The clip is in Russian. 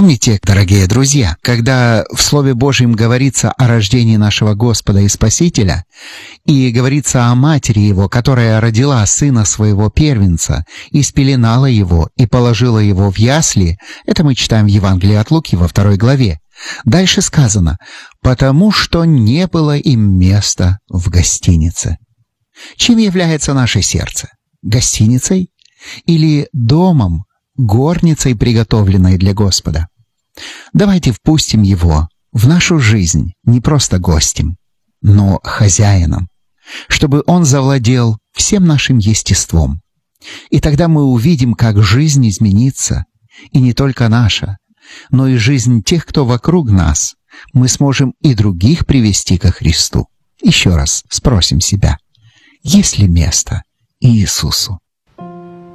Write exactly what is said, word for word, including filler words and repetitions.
Помните, дорогие друзья, когда в Слове Божьем говорится о рождении нашего Господа и Спасителя, и говорится о матери Его, которая родила сына своего первенца, и спеленала его, и положила его в ясли, это мы читаем в Евангелии от Луки во второй главе. Дальше сказано: «потому что не было им места в гостинице». Чем является наше сердце? Гостиницей или домом, горницей, приготовленной для Господа? Давайте впустим Его в нашу жизнь не просто гостем, но хозяином, чтобы Он завладел всем нашим естеством. И тогда мы увидим, как жизнь изменится, и не только наша, но и жизнь тех, кто вокруг нас. Мы сможем и других привести ко Христу. Еще раз спросим себя: есть ли место Иисусу?